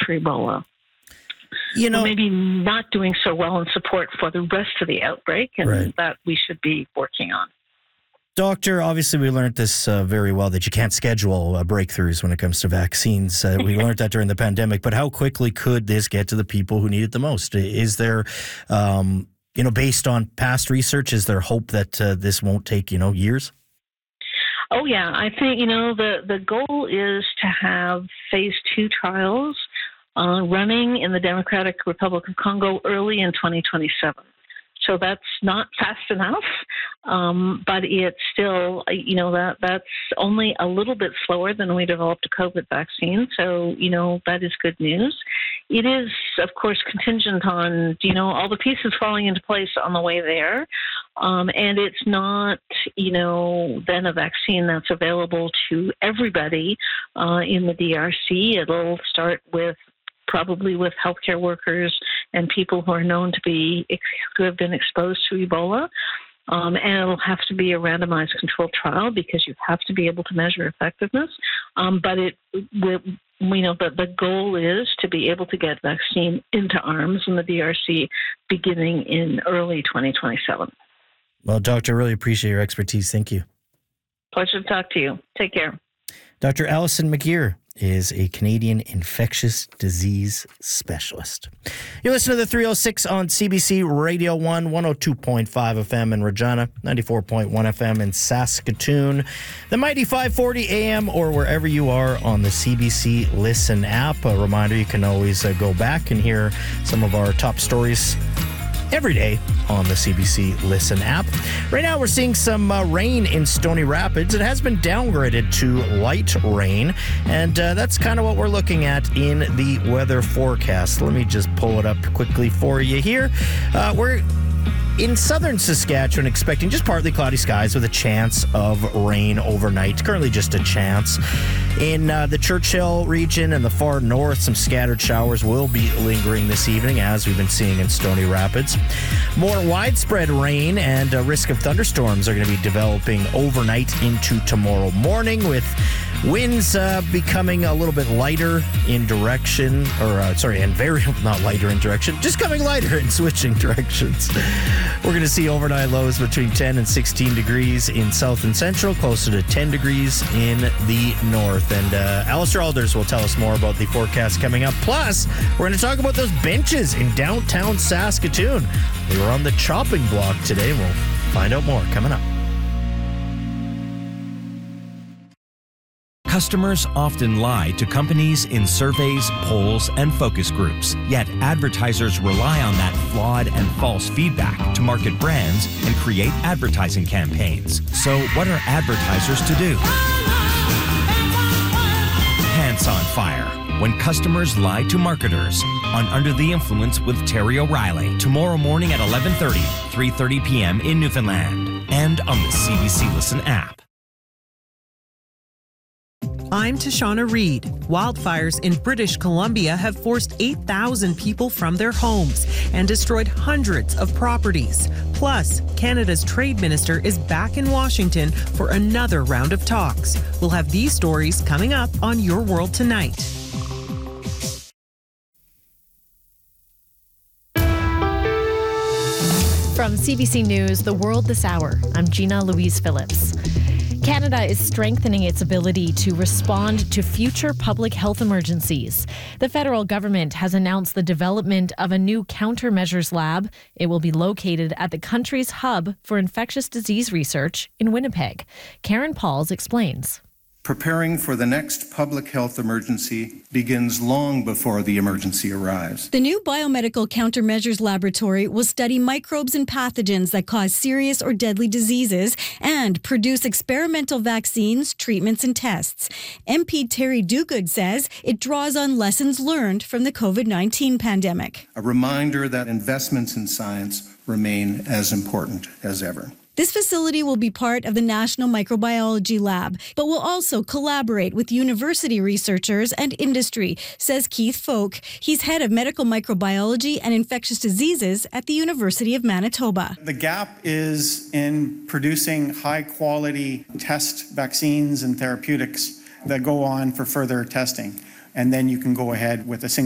for Ebola. Maybe not doing so well in support for the rest of the outbreak, and that we should be working on. Doctor, obviously we learned this very well, that you can't schedule breakthroughs when it comes to vaccines. We learned that during the pandemic, but how quickly could this get to the people who need it the most? Is there, based on past research, is there hope that this won't take, years? Oh, yeah. I think, the goal is to have phase 2 trials running in the Democratic Republic of Congo early in 2027. So that's not fast enough, but it's still, that's only a little bit slower than we developed a COVID vaccine. So, that is good news. It is, of course, contingent on, all the pieces falling into place on the way there. And it's not, then a vaccine that's available to everybody in the DRC. It'll start probably with healthcare workers and people who are known who have been exposed to Ebola. And it'll have to be a randomized controlled trial because you have to be able to measure effectiveness. But the goal is to be able to get vaccine into arms in the DRC beginning in early 2027. Well, Doctor, really appreciate your expertise. Thank you. Pleasure to talk to you. Take care. Dr. Alison McGeer is a Canadian infectious disease specialist. You listen to the 306 on CBC Radio 1, 102.5 FM in Regina, 94.1 FM in Saskatoon, the mighty 540 AM, or wherever you are on the CBC Listen app. A reminder, you can always go back and hear some of our top stories every day on the CBC Listen app. Right now, we're seeing some rain in Stony Rapids. It has been downgraded to light rain, and that's kind of what we're looking at in the weather forecast. Let me just pull it up quickly for you here. We're in southern Saskatchewan expecting just partly cloudy skies with a chance of rain overnight. Currently just a chance. In the Churchill region and the far north, some scattered showers will be lingering this evening, as we've been seeing in Stony Rapids. More widespread rain and a risk of thunderstorms are going to be developing overnight into tomorrow morning, with winds becoming a little bit lighter in direction, not lighter in direction, just coming lighter and switching directions. We're going to see overnight lows between 10 and 16 degrees in south and central, closer to 10 degrees in the north. And Alistair Alders will tell us more about the forecast coming up. Plus, we're going to talk about those benches in downtown Saskatoon. They were on the chopping block today. We'll find out more coming up. Customers often lie to companies in surveys, polls, and focus groups. Yet advertisers rely on that flawed and false feedback to market brands and create advertising campaigns. So what are advertisers to do? Pants on Fire, when customers lie to marketers, on Under the Influence with Terry O'Reilly. Tomorrow morning at 11:30, 3:30 p.m. in Newfoundland, and on the CBC Listen app. I'm Tashana Reed. Wildfires in British Columbia have forced 8,000 people from their homes and destroyed hundreds of properties. Plus, Canada's trade minister is back in Washington for another round of talks. We'll have these stories coming up on Your World Tonight. From CBC News, The World This Hour, I'm Gina Louise Phillips. Canada is strengthening its ability to respond to future public health emergencies. The federal government has announced the development of a new countermeasures lab. It will be located at the country's hub for infectious disease research in Winnipeg. Karen Pauls explains. Preparing for the next public health emergency begins long before the emergency arrives. The new Biomedical Countermeasures Laboratory will study microbes and pathogens that cause serious or deadly diseases and produce experimental vaccines, treatments, and tests. MP Terry Duguid says it draws on lessons learned from the COVID-19 pandemic. A reminder that investments in science remain as important as ever. This facility will be part of the National Microbiology Lab, but will also collaborate with university researchers and industry, says Keith Folk. He's head of medical microbiology and infectious diseases at the University of Manitoba. The gap is in producing high-quality test vaccines and therapeutics that go on for further testing. And then you can go ahead with a single